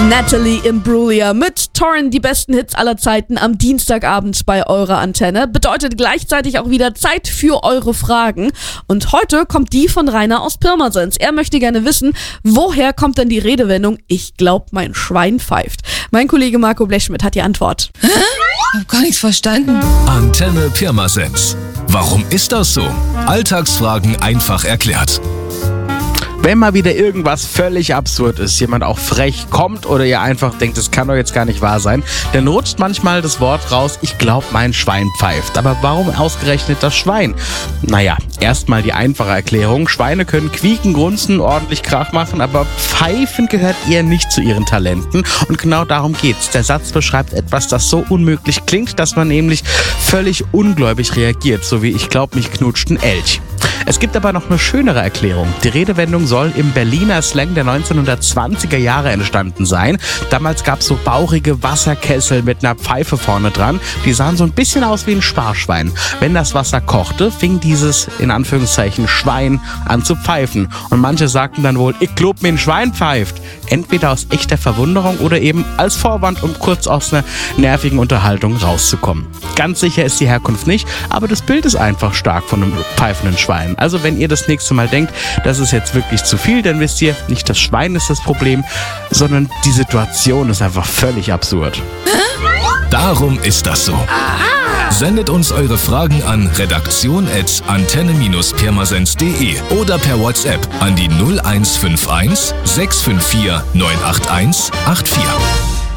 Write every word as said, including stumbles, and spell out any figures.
Natalie Imbruglia mit Torn, die besten Hits aller Zeiten am Dienstagabend bei eurer Antenne. Bedeutet gleichzeitig auch wieder Zeit für eure Fragen. Und heute kommt die von Rainer aus Pirmasens. Er möchte gerne wissen, woher kommt denn die Redewendung "Ich glaub, mein Schwein pfeift"? Mein Kollege Marco Blechschmidt hat die Antwort. Hä? Hab gar nichts verstanden. Antenne Pirmasens. Warum ist das so? Alltagsfragen einfach erklärt. Wenn mal wieder irgendwas völlig absurd ist, jemand auch frech kommt oder ihr einfach denkt, das kann doch jetzt gar nicht wahr sein, dann rutscht manchmal das Wort raus, ich glaube, mein Schwein pfeift. Aber warum ausgerechnet das Schwein? Naja, erstmal die einfache Erklärung. Schweine können quieken, grunzen, ordentlich Krach machen, aber pfeifen gehört eher nicht zu ihren Talenten. Und genau darum geht's. Der Satz beschreibt etwas, das so unmöglich klingt, dass man nämlich völlig ungläubig reagiert, so wie "ich glaub, mich knutscht ein Elch". Es gibt aber noch eine schönere Erklärung. Die Redewendung soll im Berliner Slang der neunzehnhundertzwanziger Jahre entstanden sein. Damals gab es so bauchige Wasserkessel mit einer Pfeife vorne dran. Die sahen so ein bisschen aus wie ein Sparschwein. Wenn das Wasser kochte, fing dieses, in Anführungszeichen, Schwein an zu pfeifen. Und manche sagten dann wohl, "ich glaub, mir ein Schwein pfeift". Entweder aus echter Verwunderung oder eben als Vorwand, um kurz aus einer nervigen Unterhaltung rauszukommen. Ganz sicher ist die Herkunft nicht, aber das Bild ist einfach stark von einem pfeifenden Schwein. Also wenn ihr das nächste Mal denkt, das ist jetzt wirklich zu viel, dann wisst ihr, nicht das Schwein ist das Problem, sondern die Situation ist einfach völlig absurd. Darum ist das so. Sendet uns eure Fragen an redaktion at antenne pirmasens punkt de oder per WhatsApp an die null eins fünf eins sechs fünf vier neun acht eins acht vier.